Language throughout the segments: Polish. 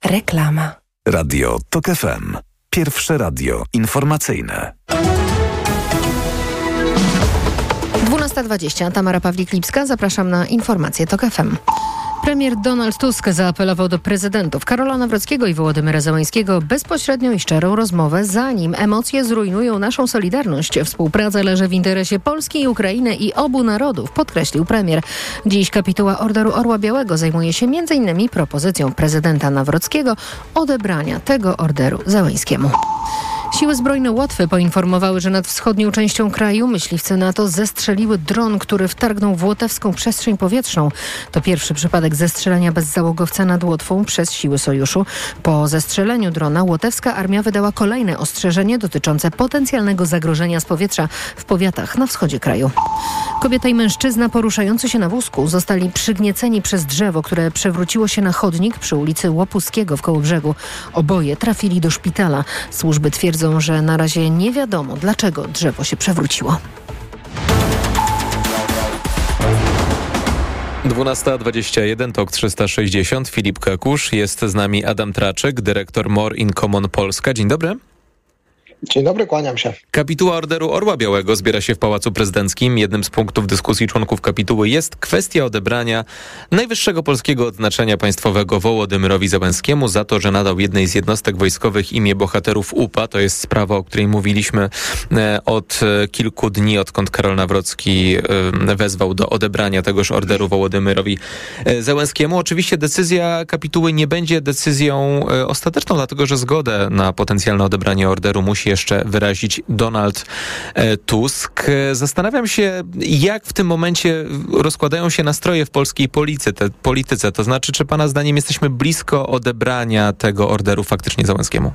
Reklama. Radio TOK FM. Pierwsze radio informacyjne. 12:20. Tamara Pawlik-Lipska. Zapraszam na informacje TOK FM. Premier Donald Tusk zaapelował do prezydentów Karola Nawrockiego i Wołodymyra Zełańskiego o bezpośrednią i szczerą rozmowę, zanim emocje zrujnują naszą solidarność. Współpraca leży w interesie Polski i Ukrainy i obu narodów, podkreślił premier. Dziś kapituła Orderu Orła Białego zajmuje się m.in. propozycją prezydenta Nawrockiego odebrania tego orderu Zełańskiemu. Siły zbrojne Łotwy poinformowały, że nad wschodnią częścią kraju myśliwce NATO zestrzeliły dron, który wtargnął w łotewską przestrzeń powietrzną. To pierwszy przypadek zestrzelenia bezzałogowca nad Łotwą przez siły sojuszu. Po zestrzeleniu drona łotewska armia wydała kolejne ostrzeżenie dotyczące potencjalnego zagrożenia z powietrza w powiatach na wschodzie kraju. Kobieta i mężczyzna poruszający się na wózku zostali przygnieceni przez drzewo, które przewróciło się na chodnik przy ulicy Łopuskiego w Kołobrzegu. Oboje trafili do szpitala. Służby twierdzą, że na razie nie wiadomo, dlaczego drzewo się przewróciło. 12:21, TOK 360, Filip Kakusz, jest z nami Adam Traczek, dyrektor More in Common Polska. Dzień dobry. Dzień dobry, kłaniam się. Kapituła Orderu Orła Białego zbiera się w Pałacu Prezydenckim. Jednym z punktów dyskusji członków kapituły jest kwestia odebrania najwyższego polskiego odznaczenia państwowego Wołodymyrowi Zełańskiemu za to, że nadał jednej z jednostek wojskowych imię bohaterów UPA. To jest sprawa, o której mówiliśmy od kilku dni, odkąd Karol Nawrocki wezwał do odebrania tegoż orderu Wołodymyrowi Zełańskiemu. Oczywiście decyzja kapituły nie będzie decyzją ostateczną, dlatego że zgodę na potencjalne odebranie orderu musi jeszcze wyrazić Donald Tusk. Zastanawiam się, jak w tym momencie rozkładają się nastroje w polskiej polityce. To znaczy, czy pana zdaniem jesteśmy blisko odebrania tego orderu faktycznie Zełańskiemu?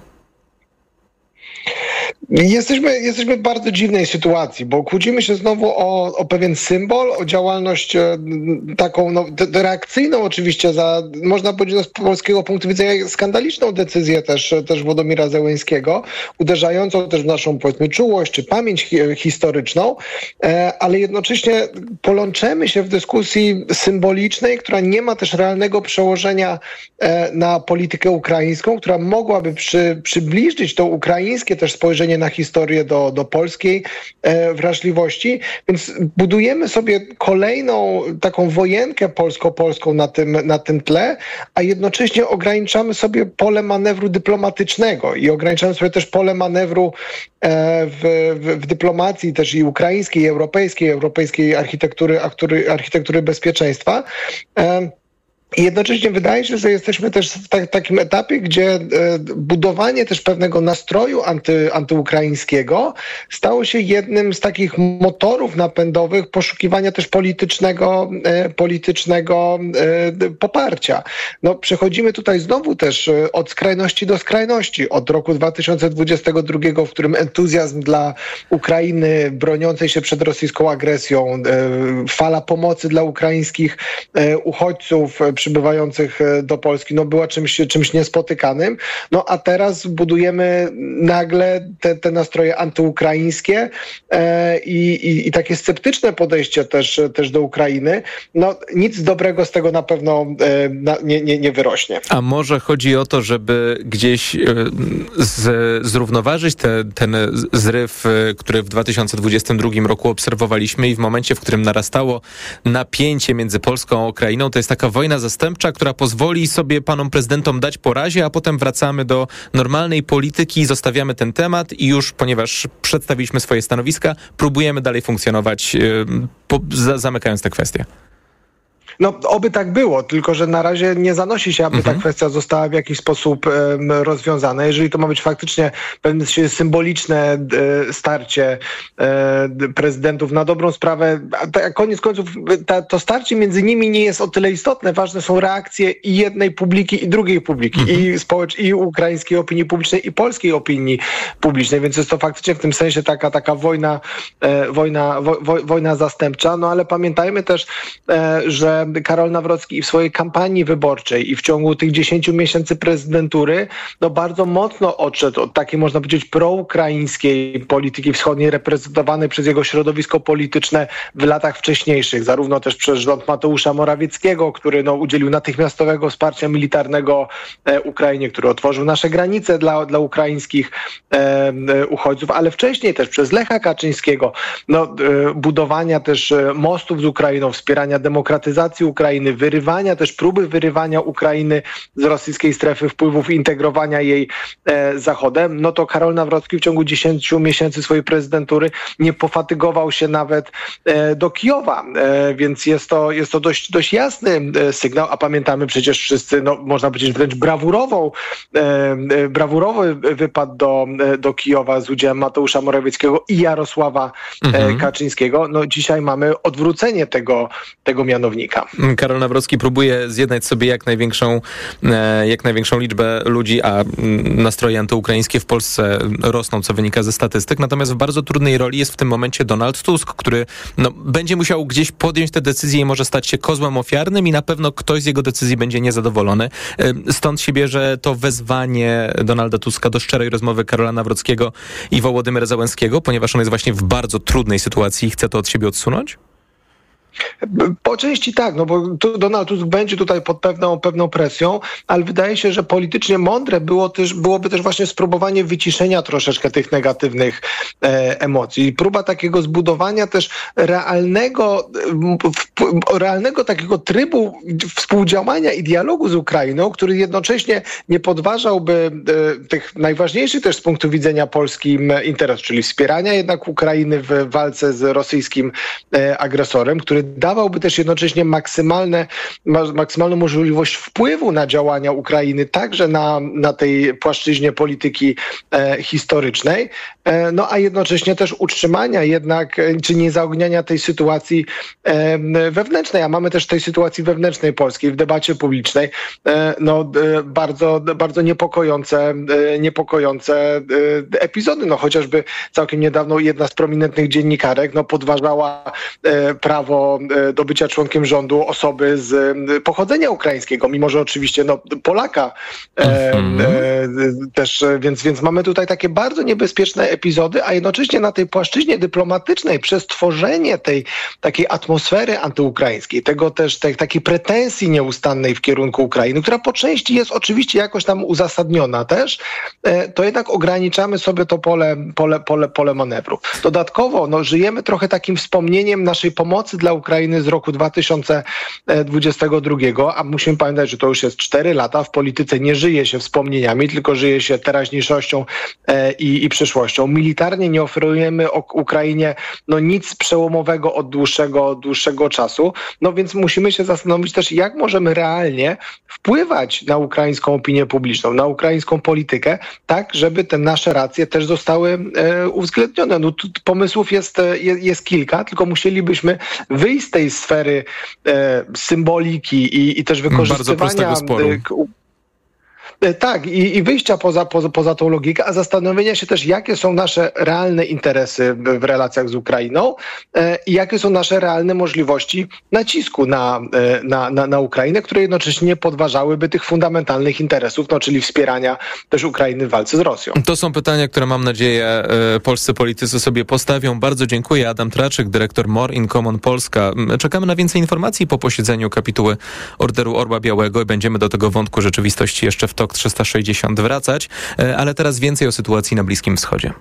Jesteśmy w bardzo dziwnej sytuacji, bo kłócimy się znowu o pewien symbol, o działalność taką reakcyjną oczywiście za, można powiedzieć, z polskiego punktu widzenia skandaliczną decyzję też Wołodymyra Zełańskiego, uderzającą też w naszą, powiedzmy, czułość czy pamięć historyczną, ale jednocześnie połączymy się w dyskusji symbolicznej, która nie ma też realnego przełożenia na politykę ukraińską, która mogłaby przybliżyć to ukraińskie też spojrzenie na historię do polskiej wrażliwości, więc budujemy sobie kolejną taką wojenkę polsko-polską na tym tle, a jednocześnie ograniczamy sobie pole manewru dyplomatycznego i ograniczamy sobie też pole manewru w dyplomacji też i ukraińskiej, i europejskiej architektury bezpieczeństwa. I jednocześnie wydaje się, że jesteśmy też w takim etapie, gdzie budowanie też pewnego nastroju antyukraińskiego stało się jednym z takich motorów napędowych poszukiwania też politycznego poparcia. No, przechodzimy tutaj znowu też od skrajności do skrajności. Od roku 2022, w którym entuzjazm dla Ukrainy broniącej się przed rosyjską agresją, fala pomocy dla ukraińskich uchodźców przybywających do Polski, była czymś niespotykanym. A teraz budujemy nagle te nastroje antyukraińskie i takie sceptyczne podejście też do Ukrainy. Nic dobrego z tego na pewno nie wyrośnie. A może chodzi o to, żeby gdzieś zrównoważyć ten zryw, który w 2022 roku obserwowaliśmy i w momencie, w którym narastało napięcie między Polską a Ukrainą, to jest taka wojna zastępcza, która pozwoli sobie panom prezydentom dać po razie, a potem wracamy do normalnej polityki i zostawiamy ten temat i już, ponieważ przedstawiliśmy swoje stanowiska, próbujemy dalej funkcjonować, zamykając tę kwestię. Oby tak było, tylko że na razie nie zanosi się, aby ta kwestia została w jakiś sposób rozwiązana. Jeżeli to ma być faktycznie pewne symboliczne starcie prezydentów na dobrą sprawę, a koniec końców to starcie między nimi nie jest o tyle istotne. Ważne są reakcje i jednej publiki, i drugiej publiki, i ukraińskiej opinii publicznej, i polskiej opinii publicznej, więc jest to faktycznie w tym sensie taka wojna zastępcza. Ale pamiętajmy też, że że Karol Nawrocki i w swojej kampanii wyborczej i w ciągu tych 10 miesięcy prezydentury bardzo mocno odszedł od takiej, można powiedzieć, proukraińskiej polityki wschodniej reprezentowanej przez jego środowisko polityczne w latach wcześniejszych, zarówno też przez rząd Mateusza Morawieckiego, który udzielił natychmiastowego wsparcia militarnego Ukrainie, który otworzył nasze granice dla ukraińskich uchodźców, ale wcześniej też przez Lecha Kaczyńskiego, budowania też mostów z Ukrainą, wspierania demokratyzacji Ukrainy, próby wyrywania Ukrainy z rosyjskiej strefy wpływów, integrowania jej Zachodem, to Karol Nawrocki w ciągu 10 miesięcy swojej prezydentury nie pofatygował się nawet do Kijowa, więc jest to dość jasny sygnał, a pamiętamy przecież wszyscy, można powiedzieć wręcz brawurowy wypad do Kijowa z udziałem Mateusza Morawieckiego i Jarosława Kaczyńskiego. Dzisiaj mamy odwrócenie tego mianownika. Karol Nawrocki próbuje zjednać sobie jak największą liczbę ludzi, a nastroje antyukraińskie w Polsce rosną, co wynika ze statystyk. Natomiast w bardzo trudnej roli jest w tym momencie Donald Tusk, który będzie musiał gdzieś podjąć te decyzje i może stać się kozłem ofiarnym i na pewno ktoś z jego decyzji będzie niezadowolony. Stąd się bierze to wezwanie Donalda Tuska do szczerej rozmowy Karola Nawrockiego i Wołodymyra Zełenskiego, ponieważ on jest właśnie w bardzo trudnej sytuacji i chce to od siebie odsunąć? Po części tak, bo Donald Tusk będzie tutaj pod pewną presją, ale wydaje się, że politycznie mądre byłoby też właśnie spróbowanie wyciszenia troszeczkę tych negatywnych emocji. Próba takiego zbudowania też realnego takiego trybu współdziałania i dialogu z Ukrainą, który jednocześnie nie podważałby tych najważniejszych też z punktu widzenia Polski interesów, czyli wspierania jednak Ukrainy w walce z rosyjskim agresorem, który dawałby też jednocześnie maksymalną możliwość wpływu na działania Ukrainy, także na tej płaszczyźnie polityki historycznej, a jednocześnie też utrzymania jednak, czy nie zaogniania tej sytuacji wewnętrznej, a mamy też tej sytuacji wewnętrznej polskiej w debacie publicznej, bardzo, bardzo niepokojące epizody, chociażby całkiem niedawno jedna z prominentnych dziennikarek podważała prawo do bycia członkiem rządu osoby z pochodzenia ukraińskiego, mimo że oczywiście Polaka też, więc mamy tutaj takie bardzo niebezpieczne epizody, a jednocześnie na tej płaszczyźnie dyplomatycznej przez tworzenie tej takiej atmosfery antyukraińskiej, tego też takiej pretensji nieustannej w kierunku Ukrainy, która po części jest oczywiście jakoś tam uzasadniona też, to jednak ograniczamy sobie to pole manewru. Dodatkowo żyjemy trochę takim wspomnieniem naszej pomocy dla Ukrainy z roku 2022, a musimy pamiętać, że to już jest 4 lata. W polityce nie żyje się wspomnieniami, tylko żyje się teraźniejszością i przyszłością. Militarnie nie oferujemy Ukrainie nic przełomowego od dłuższego czasu, więc musimy się zastanowić też, jak możemy realnie wpływać na ukraińską opinię publiczną, na ukraińską politykę, tak, żeby te nasze racje też zostały uwzględnione. Pomysłów jest kilka, tylko musielibyśmy wyjść z tej sfery symboliki i też wykorzystywania... Bardzo prostego sporu. Tak, i wyjścia poza tą logikę, a zastanowienia się też, jakie są nasze realne interesy w relacjach z Ukrainą i jakie są nasze realne możliwości nacisku na Ukrainę, które jednocześnie nie podważałyby tych fundamentalnych interesów, czyli wspierania też Ukrainy w walce z Rosją. To są pytania, które mam nadzieję polscy politycy sobie postawią. Bardzo dziękuję. Adam Traczyk, dyrektor More in Common Polska. Czekamy na więcej informacji po posiedzeniu kapituły Orderu Orła Białego i będziemy do tego wątku rzeczywistości jeszcze w TOK 360 wracać, ale teraz więcej o sytuacji na Bliskim Wschodzie.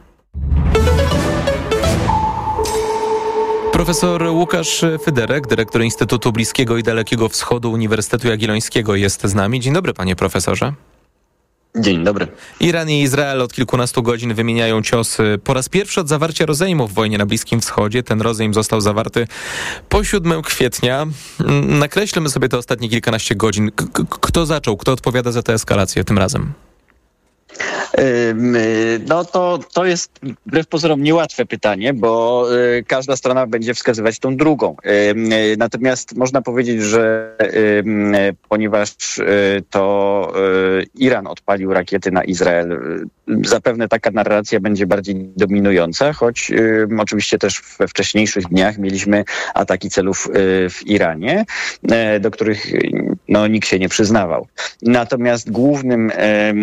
Profesor Łukasz Fyderek, dyrektor Instytutu Bliskiego i Dalekiego Wschodu Uniwersytetu Jagiellońskiego jest z nami. Dzień dobry, panie profesorze. Dzień dobry. Iran i Izrael od kilkunastu godzin wymieniają ciosy. Po raz pierwszy od zawarcia rozejmu w wojnie na Bliskim Wschodzie. Ten rozejm został zawarty po 7 kwietnia. Nakreślmy sobie te ostatnie kilkanaście godzin. Kto zaczął? Kto odpowiada za tę eskalację tym razem? No to jest wbrew pozorom niełatwe pytanie, bo każda strona będzie wskazywać tą drugą. Natomiast można powiedzieć, że ponieważ to Iran odpalił rakiety na Izrael, zapewne taka narracja będzie bardziej dominująca, choć oczywiście też we wcześniejszych dniach mieliśmy ataki celów w Iranie, do których nikt się nie przyznawał. Natomiast głównym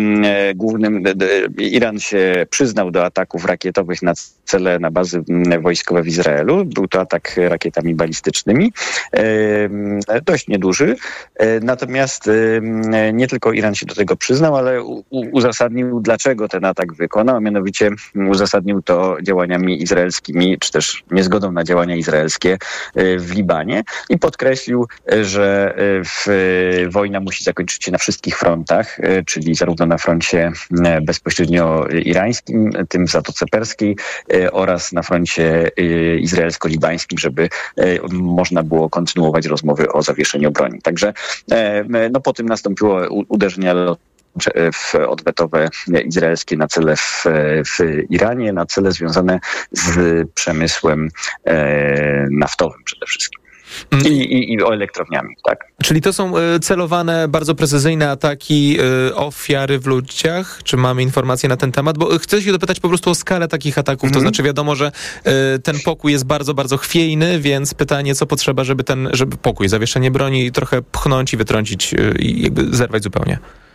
Iran się przyznał do ataków rakietowych na cele, na bazy wojskowe w Izraelu. Był to atak rakietami balistycznymi, dość nieduży. Natomiast nie tylko Iran się do tego przyznał, ale uzasadnił, dlaczego ten atak wykonał, a mianowicie uzasadnił to działaniami izraelskimi, czy też niezgodą na działania izraelskie w Libanie i podkreślił, że wojna musi zakończyć się na wszystkich frontach, czyli zarówno na froncie bezpośrednio irańskim, tym w Zatoce Perskiej oraz na froncie izraelsko-libańskim, żeby można było kontynuować rozmowy o zawieszeniu broni. Także po tym nastąpiło uderzenie odwetowe izraelskie na cele w Iranie, na cele związane z przemysłem naftowym przede wszystkim. I elektrowniami, tak. Czyli to są celowane, bardzo precyzyjne ataki, ofiary w ludziach? Czy mamy informacje na ten temat? Bo chcę się dopytać po prostu o skalę takich ataków. To znaczy wiadomo, że ten pokój jest bardzo, bardzo chwiejny, więc pytanie, co potrzeba, żeby pokój, zawieszenie broni trochę pchnąć i wytrącić i jakby zerwać zupełnie.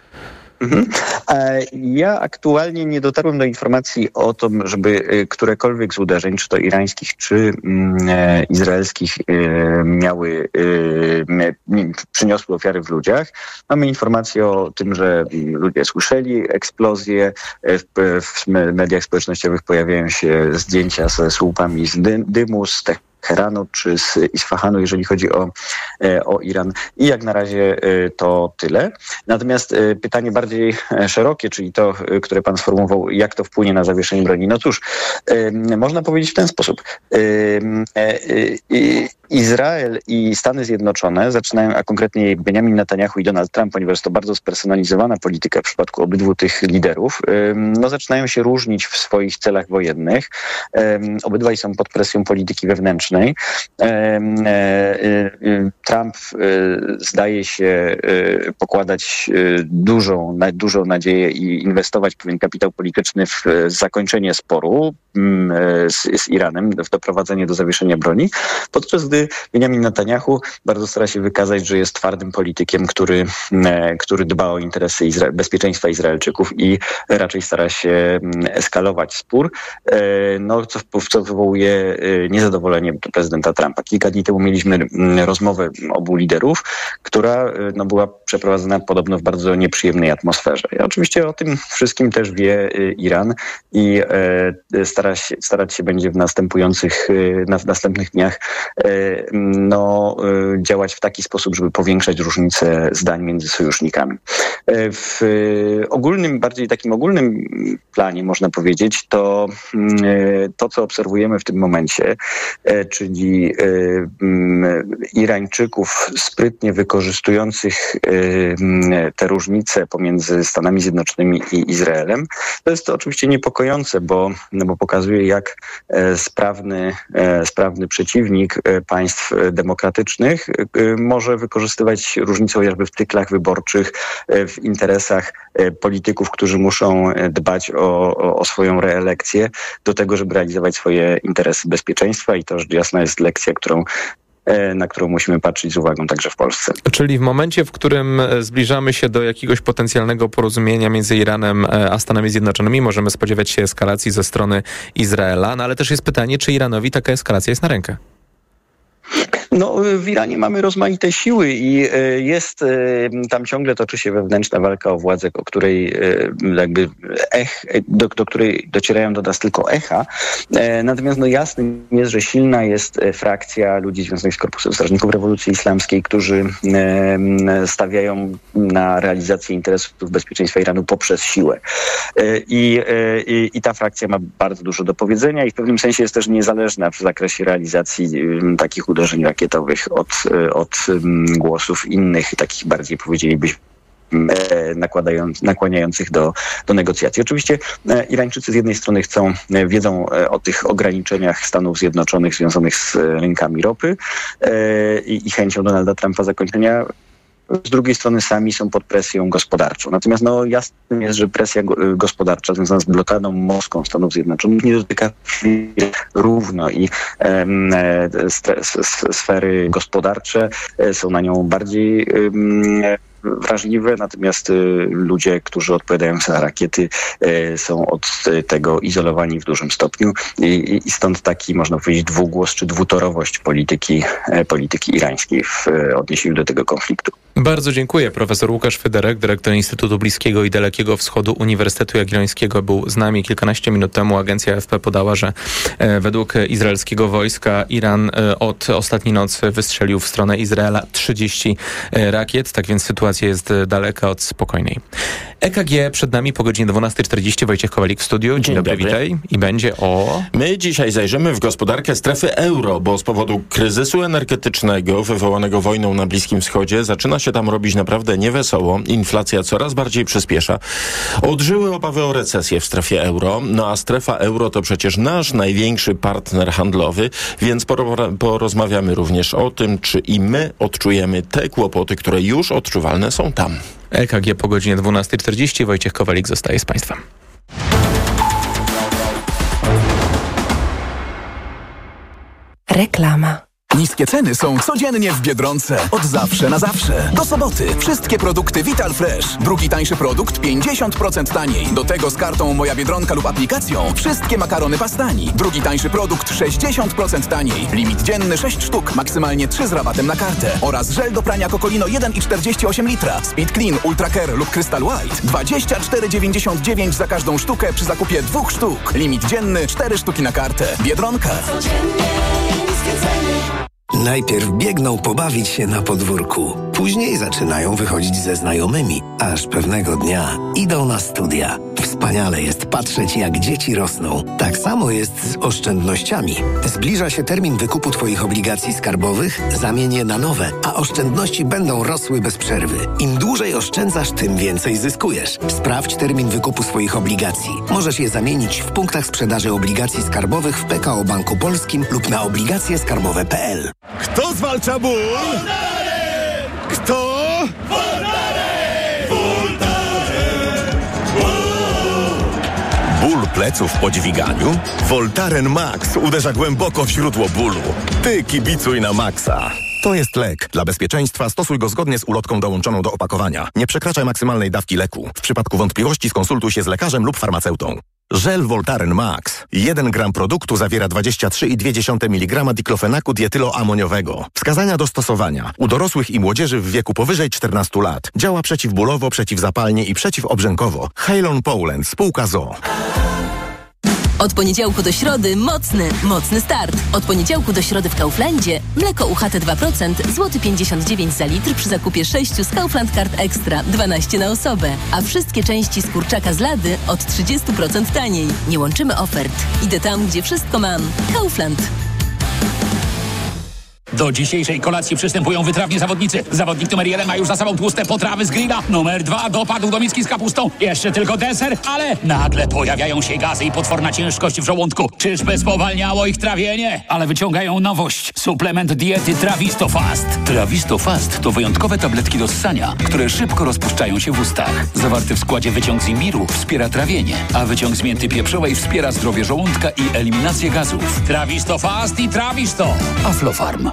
Ja aktualnie nie dotarłem do informacji o tym, żeby którekolwiek z uderzeń, czy to irańskich, czy izraelskich, przyniosły ofiary w ludziach. Mamy informacje o tym, że ludzie słyszeli eksplozje. W mediach społecznościowych pojawiają się zdjęcia ze słupami z dymu, z Teheranu czy z Isfahanu, jeżeli chodzi o Iran. I jak na razie to tyle. Natomiast pytanie bardziej szerokie, czyli to, które pan sformułował, jak to wpłynie na zawieszenie broni. No cóż, można powiedzieć w ten sposób. Izrael i Stany Zjednoczone zaczynają, a konkretnie Benjamin Netanyahu i Donald Trump, ponieważ to bardzo spersonalizowana polityka w przypadku obydwu tych liderów, zaczynają się różnić w swoich celach wojennych. Obydwaj są pod presją polityki wewnętrznej. Trump zdaje się pokładać dużą nadzieję i inwestować pewien kapitał polityczny w zakończenie sporu z Iranem, w doprowadzenie do zawieszenia broni, podczas gdy Benjamin Netanyahu bardzo stara się wykazać, że jest twardym politykiem, który dba o interesy bezpieczeństwa Izraelczyków i raczej stara się eskalować spór, co wywołuje niezadowolenie prezydenta Trumpa. Kilka dni temu mieliśmy rozmowę obu liderów, która była przeprowadzona podobno w bardzo nieprzyjemnej atmosferze. I oczywiście o tym wszystkim też wie Iran i starać się będzie w następnych dniach działać w taki sposób, żeby powiększać różnice zdań między sojusznikami. W bardziej takim ogólnym planie można powiedzieć, to co obserwujemy w tym momencie, czyli Irańczyków sprytnie wykorzystujących te różnice pomiędzy Stanami Zjednoczonymi i Izraelem. To jest to oczywiście niepokojące, bo pokazuje, jak sprawny przeciwnik państw demokratycznych może wykorzystywać różnice chociażby w cyklach wyborczych, w interesach polityków, którzy muszą dbać o swoją reelekcję, do tego, żeby realizować swoje interesy bezpieczeństwa i to rzecz jasna jest lekcja, na którą musimy patrzeć z uwagą także w Polsce. Czyli w momencie, w którym zbliżamy się do jakiegoś potencjalnego porozumienia między Iranem a Stanami Zjednoczonymi, możemy spodziewać się eskalacji ze strony Izraela, ale też jest pytanie, czy Iranowi taka eskalacja jest na rękę? W Iranie mamy rozmaite siły i tam ciągle toczy się wewnętrzna walka o władzę, o której do której docierają do nas tylko echa. Natomiast jasne jest, że silna jest frakcja ludzi związanych z Korpusem Strażników Rewolucji Islamskiej, którzy stawiają na realizację interesów bezpieczeństwa Iranu poprzez siłę. I ta frakcja ma bardzo dużo do powiedzenia i w pewnym sensie jest też niezależna w zakresie realizacji takich uderzeń rakietowych od głosów innych, takich bardziej powiedzielibyśmy nakłaniających do negocjacji. Oczywiście Irańczycy z jednej strony wiedzą o tych ograniczeniach Stanów Zjednoczonych związanych z rynkami ropy i chęcią Donalda Trumpa zakończenia. Z drugiej strony sami są pod presją gospodarczą. Natomiast jasne jest, że presja gospodarcza związana z blokadą moską Stanów Zjednoczonych nie dotyka równo i sfery gospodarcze są na nią bardziej wrażliwe, natomiast ludzie, którzy odpowiadają za rakiety, są od tego izolowani w dużym stopniu i stąd taki, można powiedzieć, dwugłos czy dwutorowość polityki irańskiej w odniesieniu do tego konfliktu. Bardzo dziękuję. Profesor Łukasz Fyderek, dyrektor Instytutu Bliskiego i Dalekiego Wschodu Uniwersytetu Jagiellońskiego, był z nami kilkanaście minut temu. Agencja AFP podała, że według izraelskiego wojska Iran od ostatniej nocy wystrzelił w stronę Izraela 30 rakiet, tak więc sytuacja jest daleka od spokojnej. EKG przed nami po godzinie 12:40. Wojciech Kowalik w studiu. Dzień dobry, witaj. I będzie o... My dzisiaj zajrzymy w gospodarkę strefy euro, bo z powodu kryzysu energetycznego wywołanego wojną na Bliskim Wschodzie zaczyna się tam robić naprawdę niewesoło. Inflacja coraz bardziej przyspiesza. Odżyły obawy o recesję w strefie euro, a strefa euro to przecież nasz największy partner handlowy, więc porozmawiamy również o tym, czy i my odczujemy te kłopoty, które już odczuwalne są tam. EKG po godzinie 12:40. Wojciech Kowalik zostaje z Państwem. Reklama. Niskie ceny są codziennie w Biedronce. Od zawsze na zawsze. Do soboty. Wszystkie produkty Vital Fresh. Drugi tańszy produkt 50% taniej. Do tego z kartą Moja Biedronka lub aplikacją wszystkie makarony Pastani. Drugi tańszy produkt 60% taniej. Limit dzienny 6 sztuk. Maksymalnie 3 z rabatem na kartę. Oraz żel do prania Kokolino 1,48 litra. Speed Clean, Ultra Care lub Crystal White. 24,99 za każdą sztukę przy zakupie 2 sztuk. Limit dzienny 4 sztuki na kartę. Biedronka. Najpierw biegną pobawić się na podwórku. Później zaczynają wychodzić ze znajomymi, aż pewnego dnia idą na studia. Wspaniale jest patrzeć, jak dzieci rosną. Tak samo jest z oszczędnościami. Zbliża się termin wykupu Twoich obligacji skarbowych, zamień je na nowe, a oszczędności będą rosły bez przerwy. Im dłużej oszczędzasz, tym więcej zyskujesz. Sprawdź termin wykupu swoich obligacji. Możesz je zamienić w punktach sprzedaży obligacji skarbowych w PKO Banku Polskim lub na obligacjeskarbowe.pl. Kto zwalcza ból? Kto? Ból pleców po dźwiganiu? Voltaren Max uderza głęboko w źródło bólu. Ty kibicuj na Maxa. To jest lek. Dla bezpieczeństwa stosuj go zgodnie z ulotką dołączoną do opakowania. Nie przekraczaj maksymalnej dawki leku. W przypadku wątpliwości skonsultuj się z lekarzem lub farmaceutą. Żel Voltaren Max. 1 gram produktu zawiera 23,2 mg diklofenaku dietyloamoniowego. Wskazania do stosowania. U dorosłych i młodzieży w wieku powyżej 14 lat. Działa przeciwbólowo, przeciwzapalnie i przeciwobrzękowo. Halon Poland, spółka ZOO. Od poniedziałku do środy mocny start. Od poniedziałku do środy w Kauflandzie mleko UHT 2% złoty 59 za litr przy zakupie 6 z Kaufland Card Extra 12 na osobę. A wszystkie części z kurczaka z lady od 30% taniej. Nie łączymy ofert. Idę tam, gdzie wszystko mam. Kaufland. Do dzisiejszej kolacji przystępują wytrawni zawodnicy. Zawodnik numer 1 ma już za sobą tłuste potrawy z grilla. Numer 2 dopadł do miski z kapustą. Jeszcze tylko deser, ale nagle pojawiają się gazy i potworna ciężkość w żołądku. Czyżby spowalniało ich trawienie? Ale wyciągają nowość. Suplement diety Trawisto Fast. Trawisto Fast to wyjątkowe tabletki do ssania, które szybko rozpuszczają się w ustach. Zawarty w składzie wyciąg z imbiru wspiera trawienie, a wyciąg z mięty pieprzowej wspiera zdrowie żołądka i eliminację gazów. Trawisto Fast i Trawisto. Aflofarm.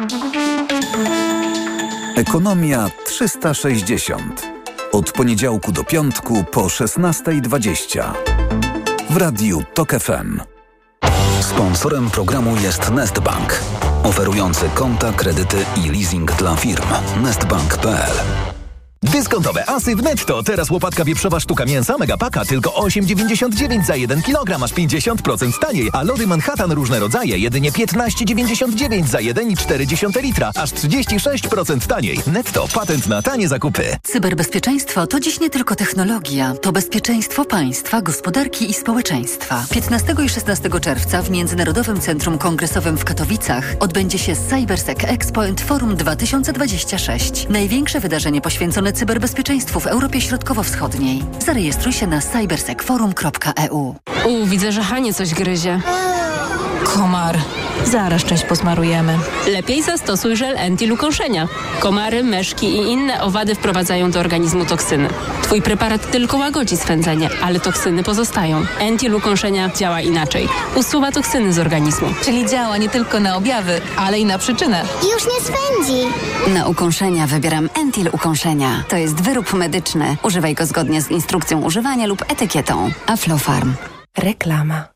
Ekonomia 360. Od poniedziałku do piątku po 16:20. W Radiu TOK FM. Sponsorem programu jest Nestbank, oferujący konta, kredyty i leasing dla firm. Nestbank.pl. Dyskontowe asy w Netto. Teraz łopatka wieprzowa sztuka mięsa Megapaka tylko 8,99 za 1 kg, aż 50% taniej. A lody Manhattan różne rodzaje jedynie 15,99 za 1,4 litra, aż 36% taniej. Netto. Patent na tanie zakupy. Cyberbezpieczeństwo to dziś nie tylko technologia. To bezpieczeństwo państwa, gospodarki i społeczeństwa. 15 i 16 czerwca w Międzynarodowym Centrum Kongresowym w Katowicach odbędzie się CyberSec Expo and Forum 2026. Największe wydarzenie poświęcone poświęcone cyberbezpieczeństwu w Europie Środkowo-Wschodniej. Zarejestruj się na cybersecforum.eu. Widzę, że Hanie coś gryzie. Komar. Zaraz część posmarujemy. Lepiej zastosuj żel anti-lukąszenia. Komary, myszki i inne owady wprowadzają do organizmu toksyny. Twój preparat tylko łagodzi swędzenie, ale toksyny pozostają. Anti-lukąszenia działa inaczej. Usuwa toksyny z organizmu. Czyli działa nie tylko na objawy, ale i na przyczynę. Już nie swędzi. Na ukąszenia wybieram Entil Ukąszenia. To jest wyrób medyczny. Używaj go zgodnie z instrukcją używania lub etykietą. Aflofarm. Reklama.